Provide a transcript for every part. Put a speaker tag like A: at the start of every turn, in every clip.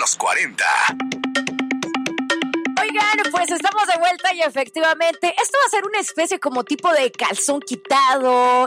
A: los 40.
B: Oigan, pues estamos de vuelta y efectivamente esto va a ser una especie como tipo de calzón quitado,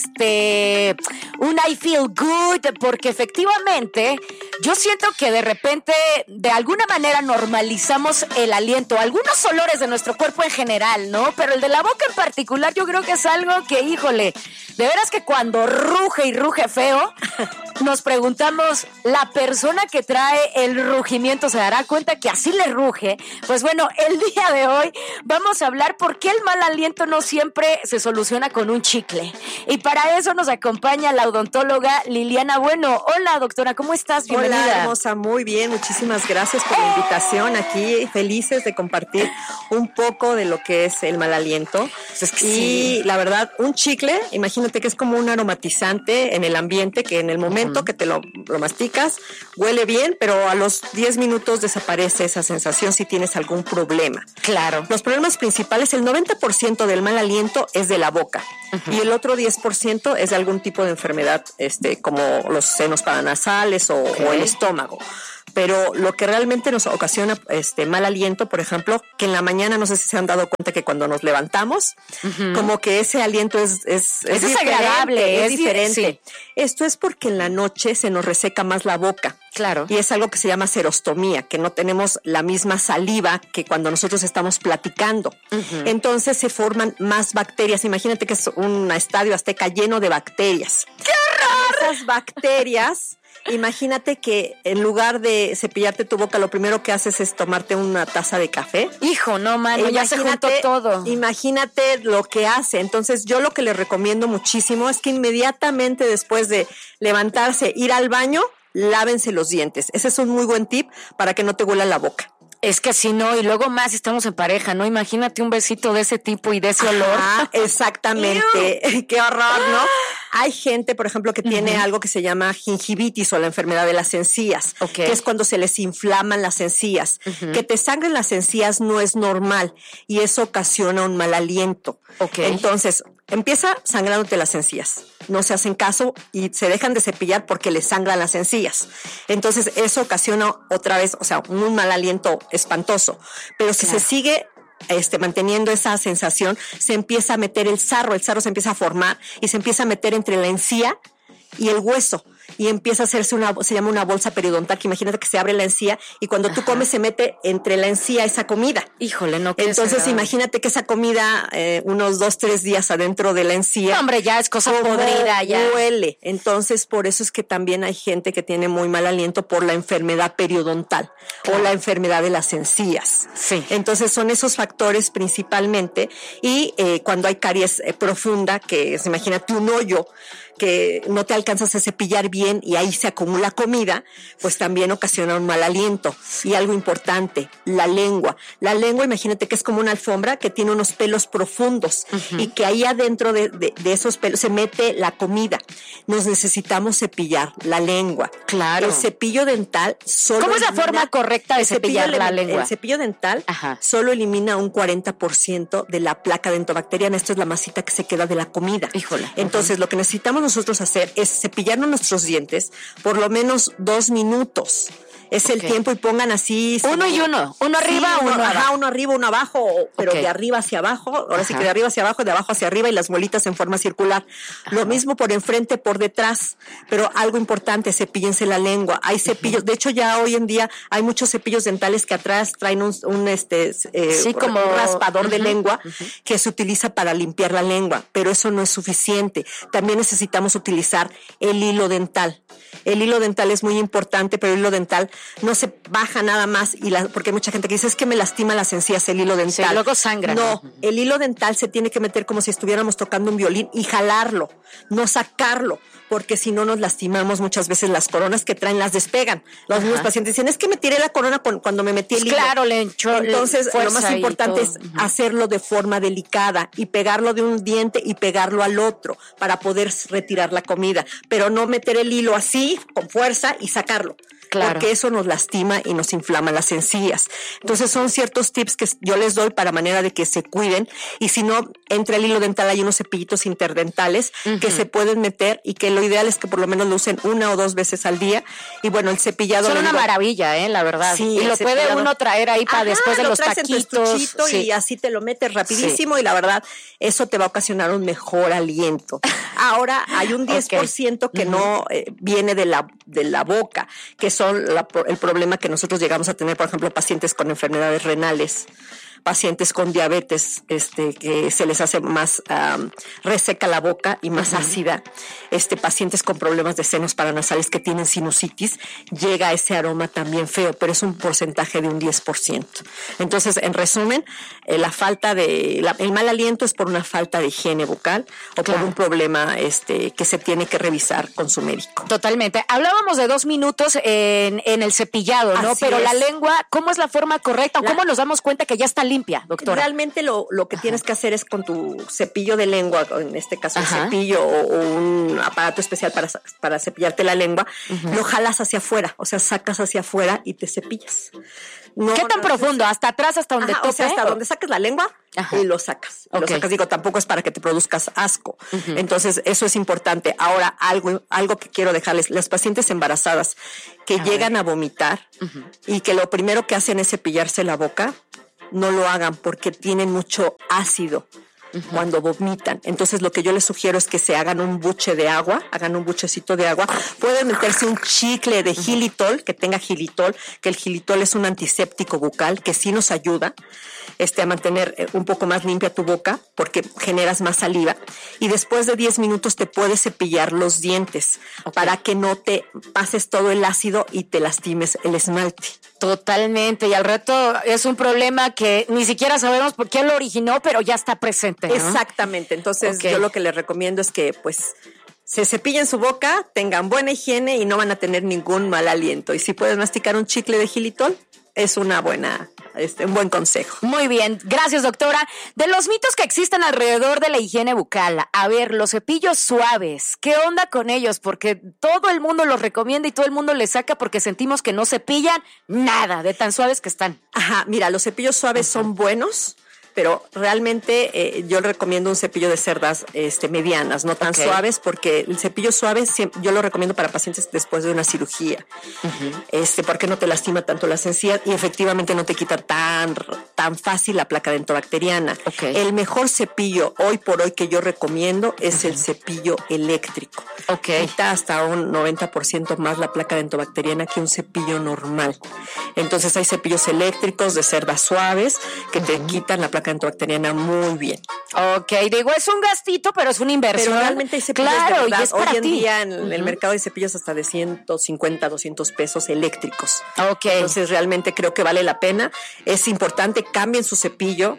B: un I feel good, porque efectivamente yo siento que de repente de alguna manera normalizamos el aliento, algunos olores de nuestro cuerpo en general, ¿no? Pero el de la boca en particular yo creo que es algo que, híjole, de veras que cuando ruge y ruge feo, nos preguntamos, ¿la persona que trae el rugimiento se dará cuenta que así le ruge? Pues bueno, el día de hoy vamos a hablar por qué el mal aliento no siempre se soluciona con un chicle. Y para eso nos acompaña la odontóloga Liliana Bueno. Hola, doctora, ¿cómo estás? Bienvenida.
C: Hola, hermosa, muy bien. Muchísimas gracias por la invitación. Aquí felices de compartir un poco de lo que es el mal aliento.
B: Es que
C: y
B: sí.
C: la verdad, un chicle, imagínate que es como un aromatizante en el ambiente que en el momento que te lo masticas, huele bien, pero a los 10 minutos desaparece esa sensación si tienes algún problema.
B: Claro.
C: Los problemas principales, el 90% del mal aliento es de la boca y el otro 10% es de algún tipo de enfermedad, como los senos paranasales o el estómago. Pero lo que realmente nos ocasiona mal aliento, por ejemplo, que en la mañana, no sé si se han dado cuenta que cuando nos levantamos, como que ese aliento es
B: desagradable,
C: es diferente.
B: Sí.
C: Esto es porque en la noche se nos reseca más la boca.
B: Claro.
C: Y es algo que se llama serostomía, que no tenemos la misma saliva que cuando nosotros estamos platicando. Entonces se forman más bacterias. Imagínate que es un estadio azteca lleno de bacterias.
B: ¡Qué horror!
C: Esas bacterias, imagínate que en lugar de cepillarte tu boca, lo primero que haces es tomarte una taza de café.
B: Hijo, no, mano, ya se juntó todo.
C: Imagínate lo que hace. Entonces, yo lo que les recomiendo muchísimo es que inmediatamente después de levantarse, ir al baño, lávense los dientes. Ese es un muy buen tip para que no te huela la boca.
B: Es que si no, y luego más si estamos en pareja, ¿no? Imagínate un besito de ese tipo y de ese olor.
C: Ah, exactamente. Qué horror, ¿no? Hay gente, por ejemplo, que tiene algo que se llama gingivitis o la enfermedad de las encías, que es cuando se les inflaman las encías. Que te sangren las encías no es normal y eso ocasiona un mal aliento. Entonces, empieza sangrándote las encías. No se hacen caso y se dejan de cepillar porque les sangran las encías. Entonces, eso ocasiona otra vez, un mal aliento espantoso. Pero si se sigue manteniendo esa sensación, se empieza a meter el sarro se empieza a formar y se empieza a meter entre la encía y el hueso. Y empieza a hacerse se llama una bolsa periodontal, que imagínate que se abre la encía y cuando tú comes se mete entre la encía esa comida.
B: Híjole, no.
C: Entonces imagínate que esa comida unos 2-3 días adentro de la encía.
B: No, hombre, ya es cosa podrida, ya.
C: Huele. Entonces por eso es que también hay gente que tiene muy mal aliento por la enfermedad periodontal o la enfermedad de las encías.
B: Sí.
C: Entonces son esos factores principalmente y cuando hay caries profunda, que es, imagínate un hoyo que no te alcanzas a cepillar bien y ahí se acumula comida, pues también ocasiona un mal aliento. Y algo importante, la lengua. La lengua, imagínate que es como una alfombra que tiene unos pelos profundos y que ahí adentro de esos pelos se mete la comida. Nos necesitamos cepillar la lengua.
B: Claro.
C: El cepillo dental solo
B: ¿Cómo es la forma correcta de cepillar la lengua?
C: El cepillo dental solo elimina un 40% de la placa dentobacteriana. Esto es la masita que se queda de la comida.
B: Híjole.
C: Entonces, lo que necesitamos nosotros hacer es cepillarnos nuestros dientes por lo menos 2 minutos. Es el tiempo y pongan así.
B: Uno y uno. Uno arriba, uno abajo.
C: Uno arriba, uno abajo, pero de arriba hacia abajo. Ahora sí que de arriba hacia abajo, de abajo hacia arriba y las muelitas en forma circular. Lo mismo por enfrente, por detrás. Pero algo importante, cepíllense la lengua. Hay cepillos. De hecho, ya hoy en día hay muchos cepillos dentales que atrás traen un como un raspador de lengua que se utiliza para limpiar la lengua. Pero eso no es suficiente. También necesitamos utilizar el hilo dental. El hilo dental es muy importante, pero el hilo dental no se baja nada más porque hay mucha gente que dice, es que me lastima las encías el hilo dental.
B: Sí, luego sangra.
C: No, el hilo dental se tiene que meter como si estuviéramos tocando un violín y jalarlo, no sacarlo, porque si no nos lastimamos. Muchas veces las coronas que traen las despegan. Los mismos pacientes dicen, es que me tiré la corona cuando me metí el hilo.
B: Claro, le echó.
C: Entonces, lo más importante es hacerlo de forma delicada y pegarlo de un diente y pegarlo al otro para poder retirar la comida, pero no meter el hilo así, con fuerza, y sacarlo. Claro. Porque eso nos lastima y nos inflama las encías. Entonces son ciertos tips que yo les doy para manera de que se cuiden, y si no, entre el hilo dental hay unos cepillitos interdentales que se pueden meter, y que lo lo ideal es que por lo menos lo usen 1 o 2 veces al día. Y bueno, el cepillado...
B: Son una maravilla, la verdad.
C: Sí,
B: y lo puede uno traer ahí para después de los taquitos.
C: Sí. Y así te lo metes rapidísimo y la verdad, eso te va a ocasionar un mejor aliento. Ahora, hay un 10% que no viene de la boca, que son el problema que nosotros llegamos a tener, por ejemplo, pacientes con enfermedades renales, pacientes con diabetes, que se les hace más reseca la boca y más ácida, pacientes con problemas de senos paranasales que tienen sinusitis, llega ese aroma también feo, pero es un porcentaje de un 10%. Entonces, en resumen, el mal aliento es por una falta de higiene bucal o por un problema que se tiene que revisar con su médico.
B: Totalmente. Hablábamos de 2 minutos en el cepillado, ¿no? Pero la lengua, ¿cómo es la forma correcta o cómo nos damos cuenta que ya está limpia, doctora?
C: Realmente lo que tienes que hacer es con tu cepillo de lengua, en este caso un cepillo o un aparato especial para cepillarte la lengua, lo jalas hacia afuera, o sea, sacas hacia afuera y te cepillas.
B: ¿Qué tan profundo? ¿Hasta atrás, hasta donde tope?
C: O sea, hasta donde saques la lengua y lo sacas. Lo sacas, digo, tampoco es para que te produzcas asco. Entonces, eso es importante. Ahora, algo que quiero dejarles, las pacientes embarazadas que llegan a vomitar y que lo primero que hacen es cepillarse la boca, no lo hagan porque tienen mucho ácido cuando vomitan. Entonces lo que yo les sugiero es que se hagan un buche de agua, hagan un buchecito de agua. Pueden meterse un chicle de xilitol, que tenga xilitol, que el xilitol es un antiséptico bucal que sí nos ayuda a mantener un poco más limpia tu boca porque generas más saliva. Y después de 10 minutos te puedes cepillar los dientes para que no te pases todo el ácido y te lastimes el esmalte.
B: Totalmente, y al rato es un problema que ni siquiera sabemos por qué lo originó, pero ya está presente, ¿no?
C: Exactamente, entonces yo lo que les recomiendo es que pues se cepillen su boca, tengan buena higiene y no van a tener ningún mal aliento. Y si puedes masticar un chicle de xilitol, es un buen consejo.
B: Muy bien, gracias, doctora. De los mitos que existen alrededor de la higiene bucal, a ver, los cepillos suaves, ¿qué onda con ellos? Porque todo el mundo los recomienda y todo el mundo les saca porque sentimos que no cepillan nada de tan suaves que están.
C: Mira, los cepillos suaves son buenos, pero realmente yo recomiendo un cepillo de cerdas medianas, no tan suaves, porque el cepillo suave yo lo recomiendo para pacientes después de una cirugía, porque no te lastima tanto las encías y efectivamente no te quita tan fácil la placa dentobacteriana. El mejor cepillo hoy por hoy que yo recomiendo es el cepillo eléctrico. Quita hasta un 90% más la placa dentobacteriana que un cepillo normal. Entonces hay cepillos eléctricos de cerdas suaves que te quitan la placa dentobacteriana muy bien.
B: Digo, es un gastito, pero es una inversión.
C: Pero realmente hay cepillos de verdad.
B: Y es para
C: hoy en día en el mercado hay cepillos hasta de 150, 200 pesos eléctricos. Entonces realmente creo que vale la pena. Es importante, cambien su cepillo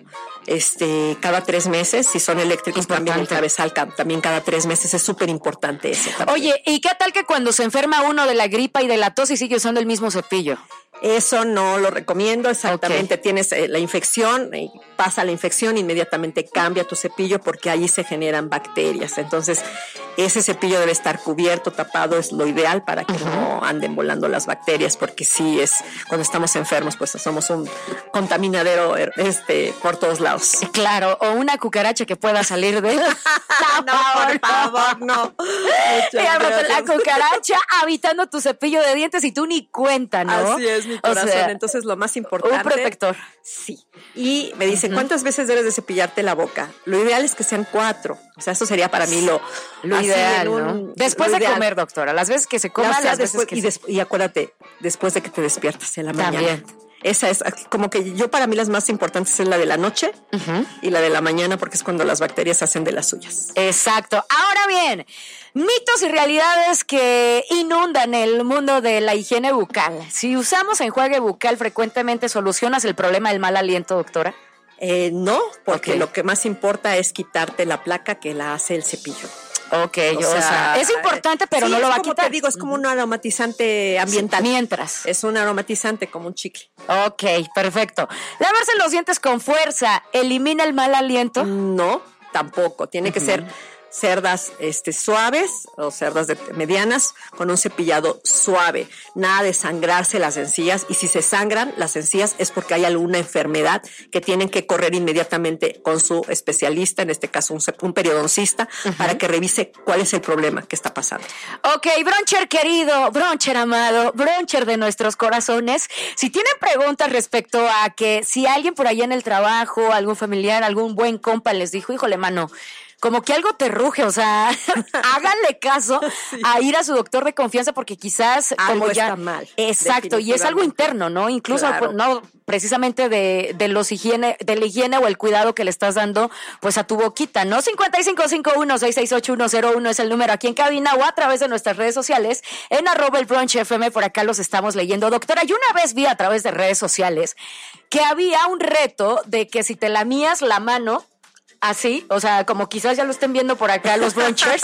C: cada 3 meses. Si son eléctricos, cambien el cabezal también cada 3 meses. Es súper importante eso también.
B: Oye, ¿y qué tal que cuando se enferma uno de la gripa y de la tos y sigue usando el mismo cepillo?
C: Eso no lo recomiendo, exactamente. Tienes la infección, pasa la infección, inmediatamente cambia tu cepillo porque allí se generan bacterias. Entonces, ese cepillo debe estar cubierto, tapado, es lo ideal para que no anden volando las bacterias, porque sí cuando estamos enfermos, pues somos un contaminadero por todos lados.
B: Claro, o una cucaracha que pueda salir de...
C: No, por favor, no.
B: La cucaracha habitando tu cepillo de dientes y tú ni cuenta, ¿no?
C: Así es, mi corazón. Entonces, lo más importante...
B: Un protector.
C: Sí. Y me dicen, ¿cuántas veces debes de cepillarte la boca? Lo ideal es que sean 4. O sea, eso sería para mí lo
B: ideal, ¿no? Después de comer, doctora. Las veces que se coma, las veces que
C: y acuérdate, después de que te despiertas en la mañana. También. Esa es como que para mí las más importantes es la de la noche y la de la mañana, porque es cuando las bacterias hacen de las suyas.
B: Exacto. Ahora bien, mitos y realidades que inundan el mundo de la higiene bucal. Si usamos enjuague bucal frecuentemente, ¿solucionas el problema del mal aliento, doctora?
C: No, porque lo que más importa es quitarte la placa que la hace el cepillo.
B: O sea, es importante, pero no lo va a quitar.
C: Te digo, es como un aromatizante ambiental.
B: Mientras.
C: Es un aromatizante como un chicle.
B: Perfecto. Lavarse los dientes con fuerza, ¿elimina el mal aliento?
C: No, tampoco. Tiene que ser cerdas suaves o cerdas medianas con un cepillado suave. Nada de sangrarse las encías, y si se sangran las encías es porque hay alguna enfermedad que tienen que correr inmediatamente con su especialista, en este caso un periodoncista, para que revise cuál es el problema que está pasando.
B: Ok, broncher querido, broncher amado, broncher de nuestros corazones, si tienen preguntas respecto a que si alguien por allá en el trabajo, algún familiar, algún buen compa les dijo, híjole, mano, como que algo te ruge, o sea, háganle caso a ir a su doctor de confianza, porque quizás
C: algo
B: como ya
C: está mal.
B: Exacto, y es algo interno, ¿no? Incluso no precisamente de la higiene o el cuidado que le estás dando pues a tu boquita, ¿no? 5551-668-101 es el número aquí en cabina, o a través de nuestras redes sociales en @elbrunchfm, por acá los estamos leyendo. Doctora, yo una vez vi a través de redes sociales que había un reto de que si te lamías la mano así, o sea, como quizás ya lo estén viendo por acá los brunchers,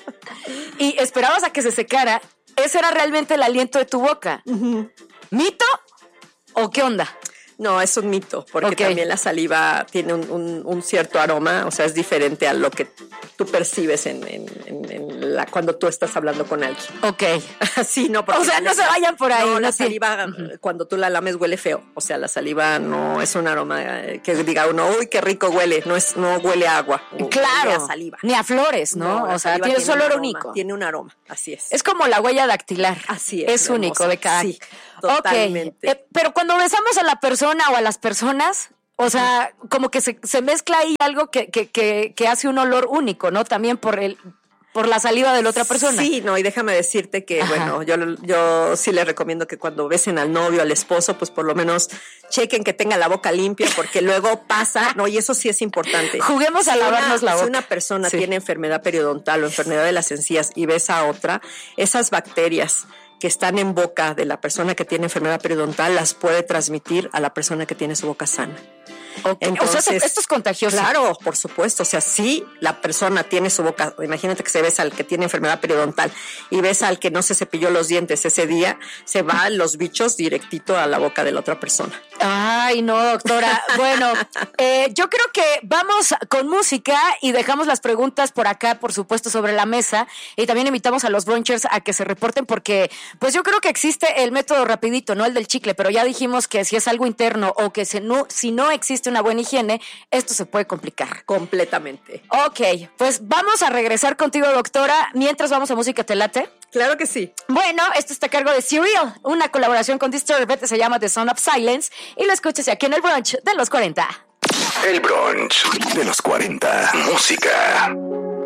B: y esperabas a que se secara, ese era realmente el aliento de tu boca. ¿Mito o qué onda?
C: No, es un mito, porque también la saliva tiene un cierto aroma, o sea, es diferente a lo que tú percibes cuando tú estás hablando con alguien.
B: Ok.
C: Sí, no, porque
B: o sea, no se vayan por ahí.
C: No, la saliva, cuando tú la lames, huele feo. O sea, la saliva no es un aroma que diga uno, uy, qué rico huele. No huele a agua.
B: Claro.
C: Huele a saliva.
B: Ni a flores, ¿no? O sea, tiene su olor único.
C: Tiene un aroma, así es.
B: Es como la huella dactilar.
C: Así es.
B: Es único de cada.
C: Sí, totalmente.
B: Okay. Pero cuando besamos a la persona o a las personas, o sea, como que se mezcla ahí algo que hace un olor único, ¿no? También por la saliva de la otra persona.
C: Sí, no, y déjame decirte que, bueno, yo sí les recomiendo que cuando besen al novio, al esposo, pues por lo menos chequen que tenga la boca limpia, porque luego pasa, no, y eso sí es importante.
B: Juguemos a lavarnos la boca.
C: Si una persona tiene enfermedad periodontal o enfermedad de las encías y besa a otra, esas bacterias que están en boca de la persona que tiene enfermedad periodontal las puede transmitir a la persona que tiene su boca sana.
B: Okay. Entonces, o sea, esto es contagioso.
C: Claro, por supuesto. O sea, si la persona tiene su boca, imagínate que se besa al que tiene enfermedad periodontal y besa al que no se cepilló los dientes ese día, se van los bichos directito a la boca de la otra persona.
B: Ay, no, doctora. Bueno, yo creo que vamos con música y dejamos las preguntas por acá, por supuesto, sobre la mesa, y también invitamos a los brunchers a que se reporten, porque pues yo creo que existe el método rapidito, no el del chicle, pero ya dijimos que si es algo interno o que si no existe una buena higiene, esto se puede complicar.
C: Completamente.
B: Ok, pues vamos a regresar contigo, doctora, mientras vamos a música. ¿Te late?
C: Claro que sí.
B: Bueno, esto está a cargo de Serial, una colaboración con Disturbed, se llama The Sound of Silence, y lo escuchas aquí en el brunch de los 40.
A: El brunch de los 40. Música.